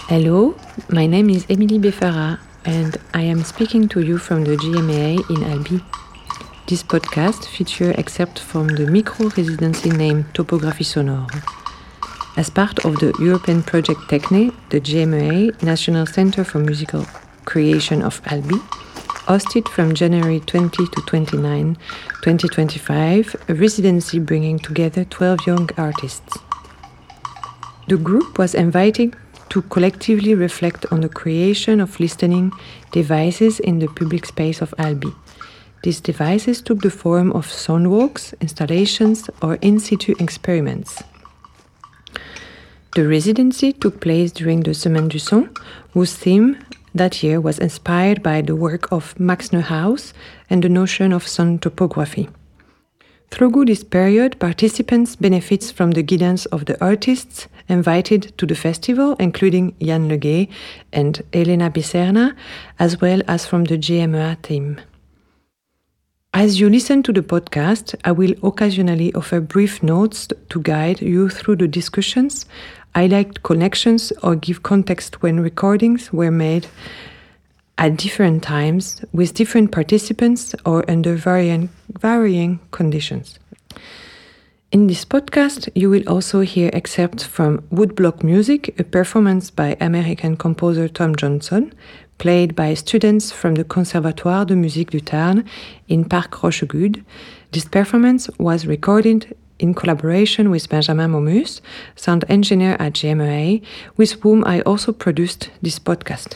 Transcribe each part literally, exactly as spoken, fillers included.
Hello, my name is Émilie Beffara and I am speaking to you from the G M A in Albi. This podcast features excerpts from the micro-residency named Topographie Sonore. As part of the European project Techne, the G M A National Center for Musical Creation of Albi hosted from January twentieth to twenty-ninth, twenty twenty-five, a residency bringing together twelve young artists. The group was invited to collectively reflect on the creation of listening devices in the public space of Albi. These devices took the form of soundwalks, installations, or in-situ experiments. The residency took place during the Semaine du Son, whose theme that year was inspired by the work of Max Neuhaus and the notion of sound topography. Throughout this period, participants benefit from the guidance of the artists invited to the festival, including Yann Leguet and Elena Biserna, as well as from the G M A team. As you listen to the podcast, I will occasionally offer brief notes to guide you through the discussions, highlight connections, or give context when recordings were made at different times with different participants or under varying, varying conditions. In this podcast, you will also hear excerpts from Woodblock Music, a performance by American composer Tom Johnson, played by students from the Conservatoire de Musique du Tarn in Parc Rochegude. This performance was recorded in collaboration with Benjamin Momus, sound engineer at G M A, with whom I also produced this podcast.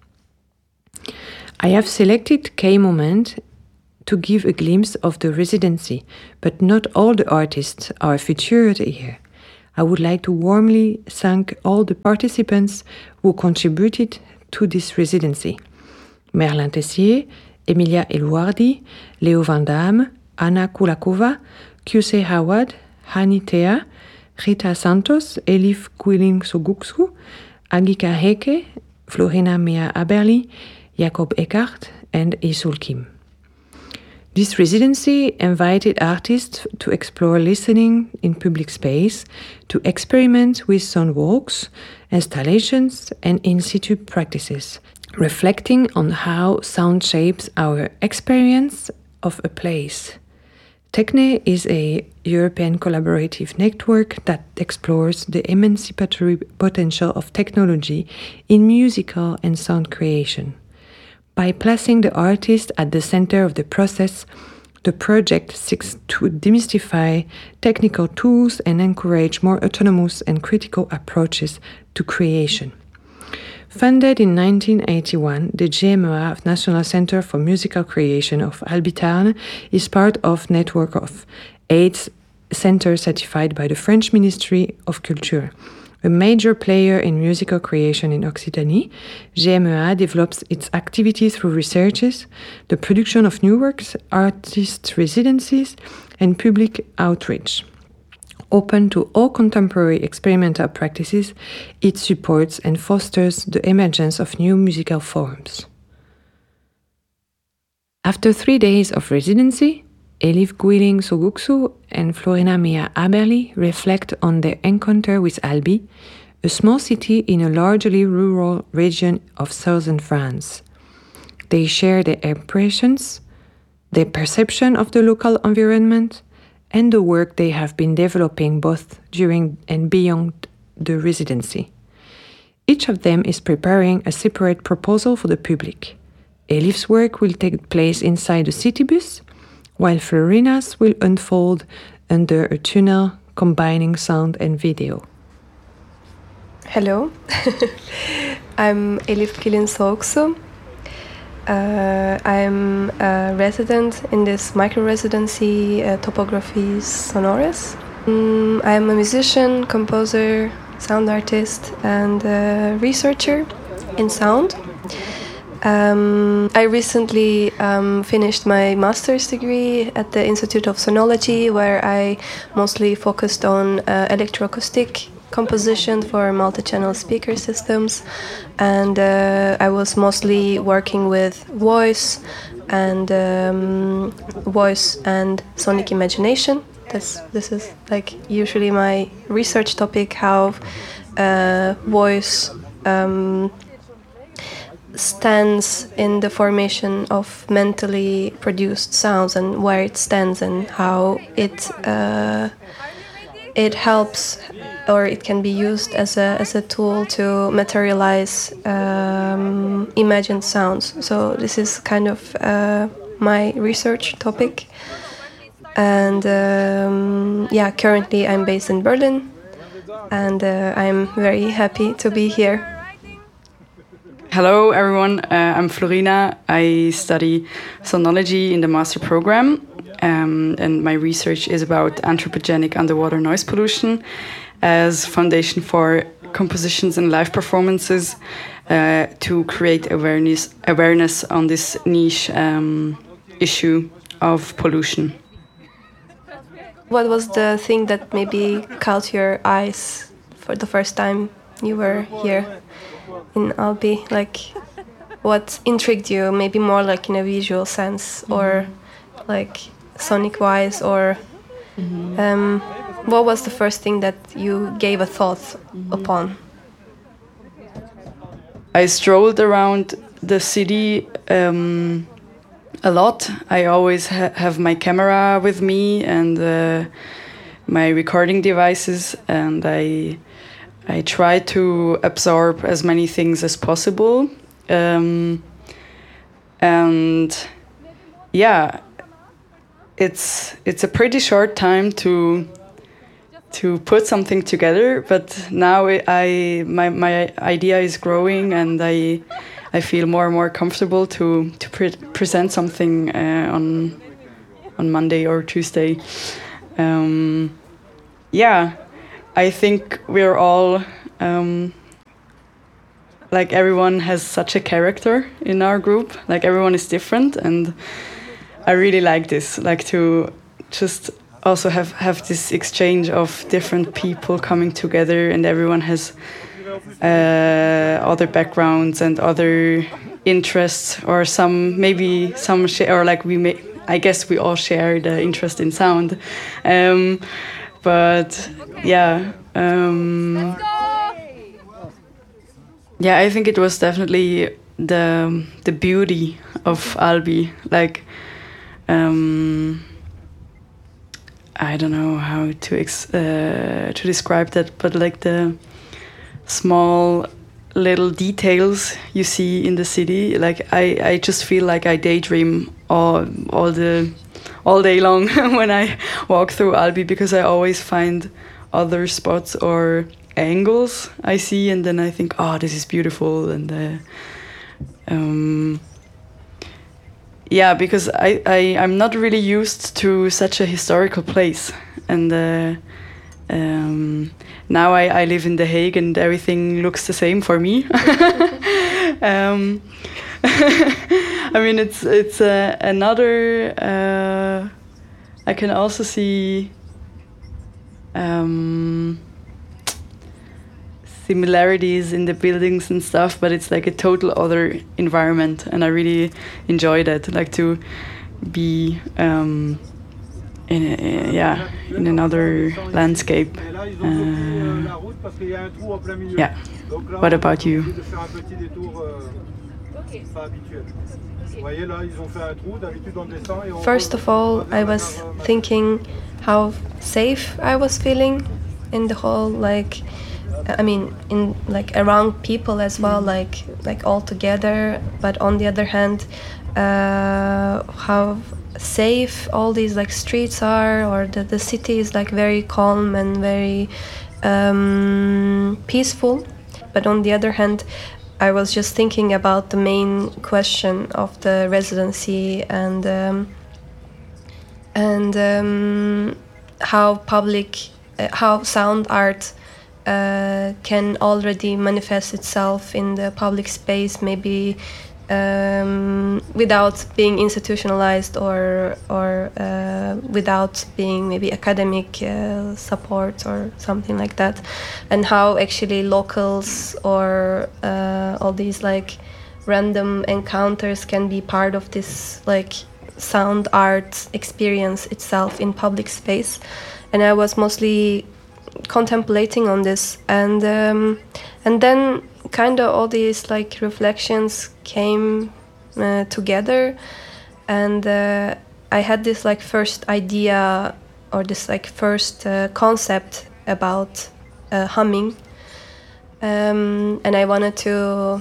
I have selected key moments to give a glimpse of the residency, but not all the artists are featured here. I would like to warmly thank all the participants who contributed to this residency. Merlin Tessier, Emilia Eluardi, Leo Van Damme, Anna Kulakova, Q C Howard, Hani Thea, Rita Santos, Elif Guiling-Soguksu, Agika Heke, Florina Mea Aberli, Jacob Eckart, and Isul Kim. This residency invited artists to explore listening in public space, to experiment with sound walks, installations, and in-situ practices, reflecting on how sound shapes our experience of a place. Techne is a European collaborative network that explores the emancipatory potential of technology in musical and sound creation. By placing the artist at the center of the process, the project seeks to demystify technical tools and encourage more autonomous and critical approaches to creation. Funded in nineteen eighty-one, the G M A National Center for Musical Creation of Albi Tarn is part of a network of eight centers certified by the French Ministry of Culture. A major player in musical creation in Occitanie, G M A develops its activity through researches, the production of new works, artist residencies, and public outreach. Open to all contemporary experimental practices, it supports and fosters the emergence of new musical forms. After three days of residency, Elif Guiling-Soguksu and Florina Mea Aberli reflect on their encounter with Albi, a small city in a largely rural region of southern France. They share their impressions, their perception of the local environment, and the work they have been developing both during and beyond the residency. Each of them is preparing a separate proposal for the public. Elif's work will take place inside a city bus, while Florina's will unfold under a tunnel combining sound and video. Hello, I'm Elif Guiling-Soguksu. Uh, I'm a resident in this micro-residency, uh, Topographie Sonore. Um, I'm a musician, composer, sound artist, and a researcher in sound. Um, I recently um, finished my master's degree at the Institute of Sonology, where I mostly focused on uh, electroacoustic composition for multi-channel speaker systems, and uh, I was mostly working with voice and um, voice and sonic imagination. This this is like usually my research topic: how uh, voice um, stands in the formation of mentally produced sounds and where it stands and how it uh, it helps or it can be used as a as a tool to materialize um, imagined sounds. So this is kind of uh, my research topic. And um, yeah, currently I'm based in Berlin, and uh, I'm very happy to be here. Hello everyone, uh, I'm Florina. I study sonology in the master program, um, and my research is about anthropogenic underwater noise pollution as foundation for compositions and live performances uh, to create awareness awareness on this niche um, issue of pollution. What was the thing that maybe caught your eyes for the first time you were here in Albi? Like, what intrigued you? Maybe more like in a visual sense, or like sonic-wise, or mm-hmm. um, what was the first thing that you gave a thought mm-hmm. upon? I strolled around the city um, a lot. I always ha- have my camera with me and uh, my recording devices, and I I try to absorb as many things as possible. Um, and yeah, it's it's a pretty short time to to put something together, but now I my my idea is growing, and I I feel more and more comfortable to to pre- present something uh, on on Monday or Tuesday. Um, yeah, I think we're all um, like everyone has such a character in our group. Like everyone is different, and I really like this. Like to just also have have this exchange of different people coming together, and everyone has uh, other backgrounds and other interests, or some maybe some share, or like we may. I guess we all share the interest in sound, um, but yeah, um, yeah. I think it was definitely the the beauty of Albi, like. Um, I don't know how to ex- uh, to describe that, but like the small little details you see in the city, like I, I just feel like I daydream all all the all day long when I walk through Albi, because I always find other spots or angles I see, and then I think, oh, this is beautiful, and uh, um. Yeah, because I, I, I'm not really used to such a historical place. And uh, um, now I, I live in The Hague, and everything looks the same for me. um, I mean, it's it's uh, another... Uh, I can also see um, similarities in the buildings and stuff, but it's like a total other environment, and I really enjoy that, like to be um, in a, yeah in another landscape. Uh, yeah. What about you? First of all, I was thinking how safe I was feeling in the whole, like, I mean, in like around people as well, like like all together. But on the other hand, uh, how safe all these like streets are, or that the city is like very calm and very um, peaceful. But on the other hand, I was just thinking about the main question of the residency, and um, and um, how public, uh, how sound art Uh, can already manifest itself in the public space, maybe um, without being institutionalized, or or uh, without being maybe academic uh, support or something like that, and how actually locals or uh, all these like random encounters can be part of this like sound art experience itself in public space. And I was mostly contemplating on this, and um, and then kind of all these like reflections came uh, together, and uh, I had this like first idea or this like first uh, concept about uh, humming, um, and I wanted to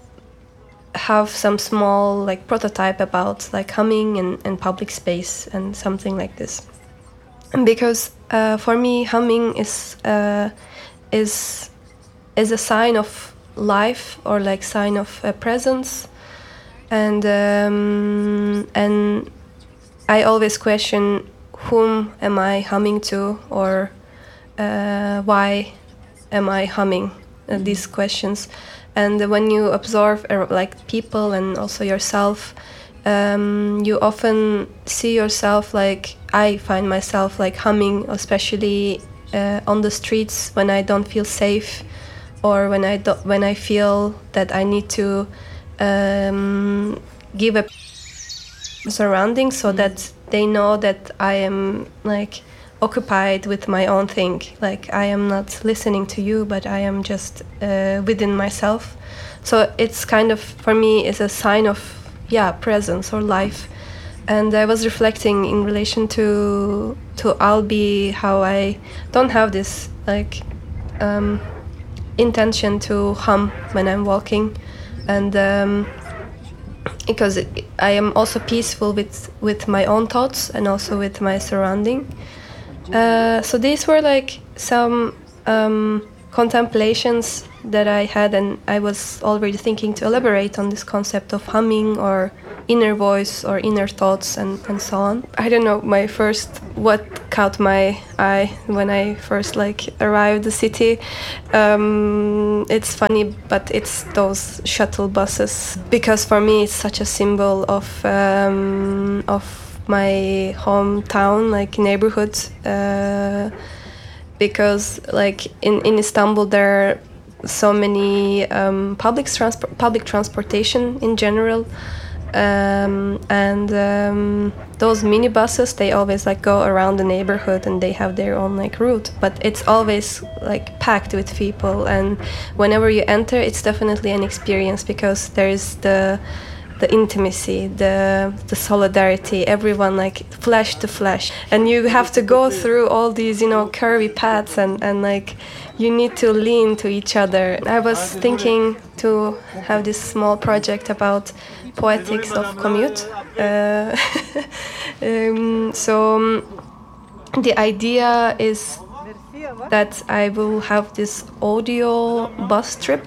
have some small like prototype about like humming and, and public space and something like this. And because uh, for me humming is uh, is is a sign of life or like sign of uh, presence, and um, and I always question whom am I humming to, or uh, why am I humming, uh, these questions. And when you observe uh, like people and also yourself, um, you often see yourself like, I find myself like humming, especially uh, on the streets when I don't feel safe, or when I do, when I feel that I need to um, give a surrounding so that they know that I am like occupied with my own thing, like I am not listening to you, but I am just uh, within myself. So it's kind of, for me, is a sign of yeah presence or life. And I was reflecting in relation to to Albi, how I don't have this like um, intention to hum when I'm walking, and um, because it, I am also peaceful with with my own thoughts and also with my surrounding. Uh, so these were like some um, contemplations that I had, and I was already thinking to elaborate on this concept of humming or inner voice or inner thoughts and, and so on. I don't know, my first, what caught my eye when I first like arrived the city, um, it's funny, but it's those shuttle buses, because for me it's such a symbol of um, of my hometown, like neighborhood, uh, because like in, in Istanbul there are so many um, public transport public transportation in general, um, and um, those minibuses, they always like go around the neighborhood and they have their own like route, but it's always like packed with people, and whenever you enter it's definitely an experience, because there is the the intimacy, the the solidarity, everyone like flesh to flesh, and you have to go through all these, you know, curvy paths, and, and like you need to lean to each other. I was thinking to have this small project about poetics of commute. Uh, um, so um, the idea is that I will have this audio bus trip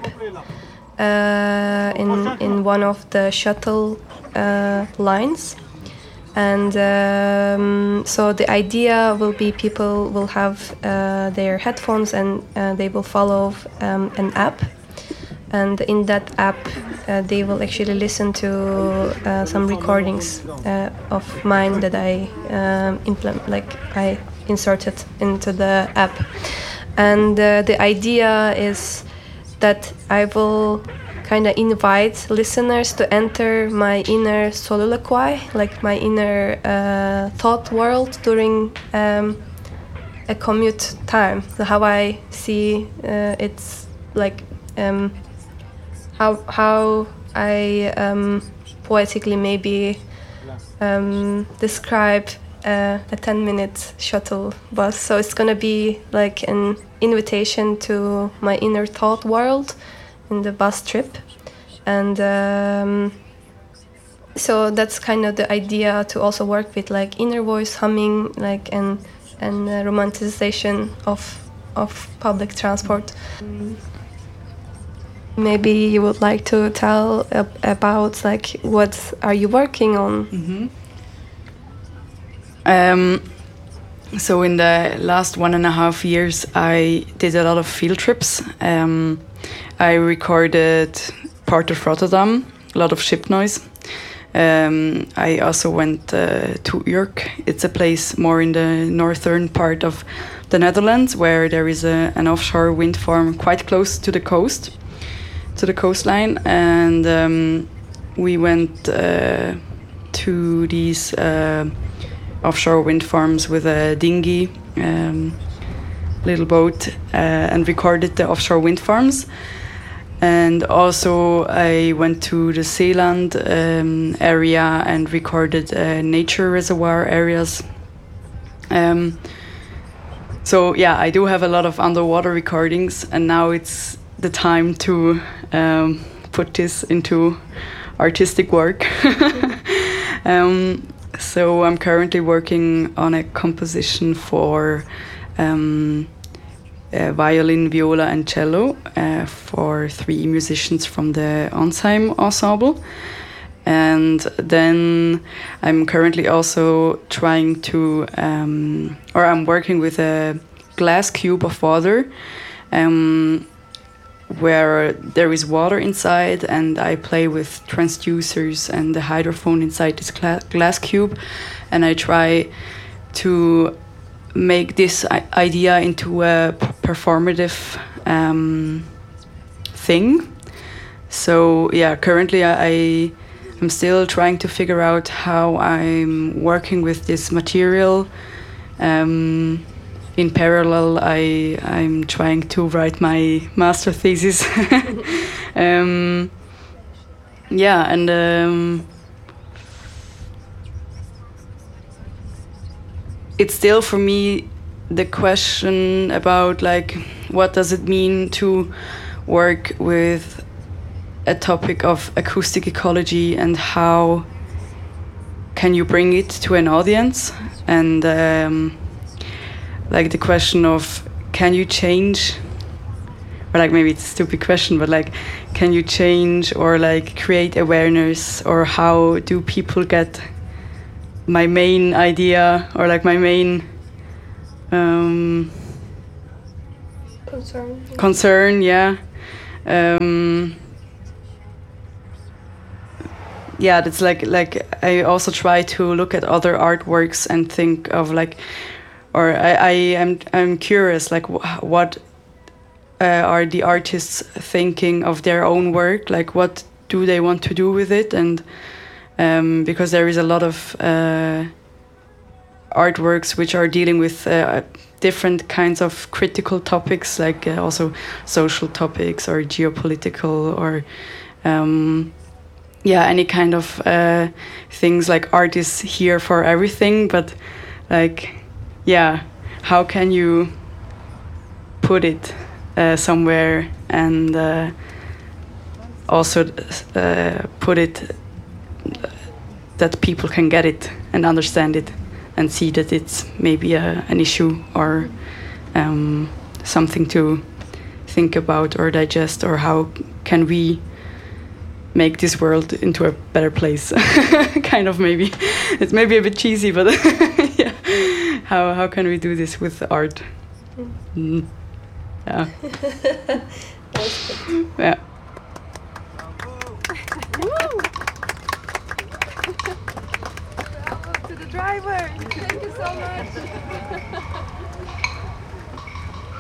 Uh, in in one of the shuttle uh, lines, and um, so the idea will be people will have uh, their headphones, and uh, they will follow um, an app, and in that app uh, they will actually listen to uh, some recordings uh, of mine that I um, implement, like I inserted into the app, and uh, the idea is that I will kind of invite listeners to enter my inner soliloquy, like my inner uh, thought world during um, a commute time. So how I see uh, it's like um, how how I um, poetically maybe um, describe uh, a ten minute shuttle bus. So it's gonna be like an invitation to my inner thought world in the bus trip, and um, so that's kind of the idea, to also work with like inner voice humming, like and and uh, romanticization of of public transport. Maybe you would like to tell uh, about like what are you working on? Mm-hmm. Um, so in the last one and a half years, I did a lot of field trips. Um, I recorded part of Rotterdam, a lot of ship noise. Um, I also went uh, to Urk. It's a place more in the northern part of the Netherlands, where there is a, an offshore wind farm quite close to the coast, to the coastline. And um, we went uh, to these uh, offshore wind farms with a dinghy, um, little boat, uh, and recorded the offshore wind farms. And also I went to the Seeland um, area and recorded uh, nature reservoir areas. Um, so yeah, I do have a lot of underwater recordings, and now it's the time to um, put this into artistic work. um, so I'm currently working on a composition for um, uh, violin, viola and cello uh, for three musicians from the Onsheim ensemble. And then I'm currently also trying to, um, or I'm working with a glass cube of water, um, where there is water inside, and I play with transducers and the hydrophone inside this gla glass cube, and I try to make this idea into a performative um, thing. So yeah, currently I, I I'm still trying to figure out how I'm working with this material. Um, in parallel, I, I'm trying to write my master thesis. um, yeah, and um, it's still for me the question about like, what does it mean to work with a topic of acoustic ecology, and how can you bring it to an audience? And um, like the question of, can you change, or like maybe it's a stupid question, but like, can you change or like create awareness, or how do people get my main idea, or like my main um, concern? Concern, yeah. Um, Yeah, that's like like I also try to look at other artworks and think of like, or I, I am I'm curious like wh what uh, are the artists thinking of their own work? Like what do they want to do with it? And um, because there is a lot of uh, artworks which are dealing with uh, different kinds of critical topics, like uh, also social topics or geopolitical or. Um, Yeah, any kind of uh, things. Like art is here for everything, but like, yeah, how can you put it uh, somewhere and uh, also uh, put it that people can get it and understand it and see that it's maybe a, an issue or um, something to think about or digest, or how can we make this world into a better place. Kind of, maybe it's maybe a bit cheesy, but yeah, how how can we do this with art? Mm. Yeah. Yeah. To the driver. Thank you so much.